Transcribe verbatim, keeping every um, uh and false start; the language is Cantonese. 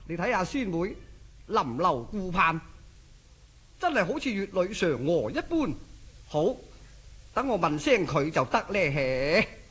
你睇下孫妹臨流顧盼，真係好似月裏嫦娥一般。好，等我問聲佢就得呢。